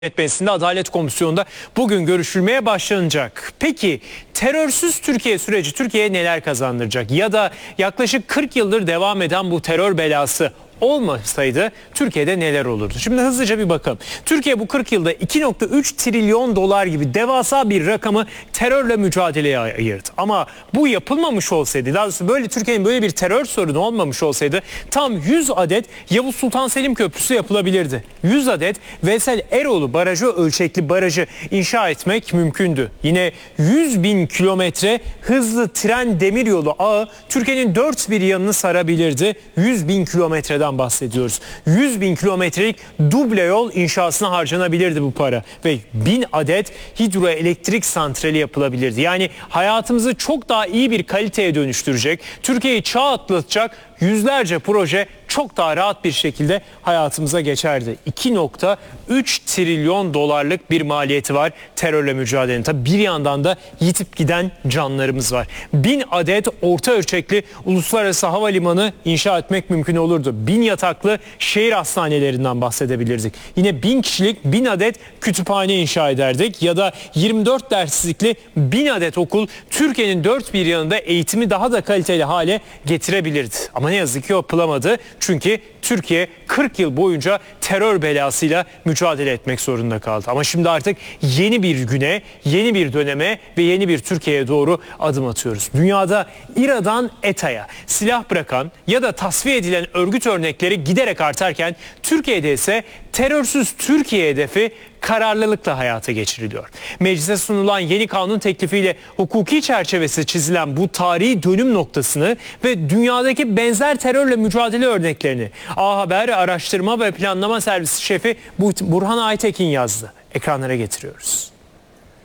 Meclisi'nde Adalet Komisyonu'nda bugün görüşülmeye başlanacak. Peki terörsüz Türkiye süreci Türkiye'ye neler kazandıracak? Ya da yaklaşık 40 yıldır devam eden bu terör belası olmasaydı Türkiye'de neler olurdu? Şimdi hızlıca bir bakalım. Türkiye bu 40 yılda 2,3 trilyon dolar gibi devasa bir rakamı terörle mücadeleye ayırdı. Ama bu yapılmamış olsaydı, daha doğrusu Türkiye'nin böyle bir terör sorunu olmamış olsaydı tam 100 adet Yavuz Sultan Selim Köprüsü yapılabilirdi. 100 adet Veysel Eroğlu Barajı ölçekli barajı inşa etmek mümkündü. Yine 100 bin kilometre hızlı tren demiryolu ağı Türkiye'nin dört bir yanını sarabilirdi. 100 bin kilometreden bahsediyoruz. 100 bin kilometrelik duble yol inşasına harcanabilirdi bu para. Ve 1000 adet hidroelektrik santrali yapılabilirdi. Yani hayatımızı çok daha iyi bir kaliteye dönüştürecek, Türkiye'yi çağ atlatacak yüzlerce proje çok daha rahat bir şekilde hayatımıza geçerdi. 2,3 trilyon dolarlık bir maliyeti var terörle mücadelenin. Tabii bir yandan da yitip giden canlarımız var. 1000 adet orta ölçekli uluslararası havalimanı inşa etmek mümkün olurdu. 1000 yataklı şehir hastanelerinden bahsedebilirdik. Yine 1000 kişilik 1000 adet kütüphane inşa ederdik. Ya da 24 derslikli 1000 adet okul Türkiye'nin dört bir yanında eğitimi daha da kaliteli hale getirebilirdi. Ama ne yazık ki yapılamadı. Çünkü Türkiye 40 yıl boyunca terör belasıyla mücadele etmek zorunda kaldı. Ama şimdi artık yeni bir güne, yeni bir döneme ve yeni bir Türkiye'ye doğru adım atıyoruz. Dünyada İRA'dan ETA'ya silah bırakan ya da tasfiye edilen örgüt örnekleri giderek artarken Türkiye'de ise terörsüz Türkiye hedefi kararlılıkla hayata geçiriliyor. Meclise sunulan yeni kanun teklifiyle hukuki çerçevesi çizilen bu tarihi dönüm noktasını ve dünyadaki benzer terörle mücadele örneklerini A Haber Araştırma ve Planlama Servisi Şefi Burhan Aytekin yazdı. Ekranlara getiriyoruz.